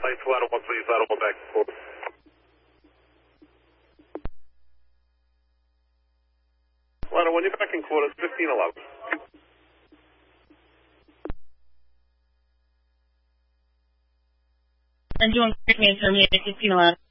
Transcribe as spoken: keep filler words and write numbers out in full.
Lights, ladder one, please, ladder one back and forth. Ladder one, you're back in quarters, fifteen eleven. I'm doing great, man, sir. fifteen eleven.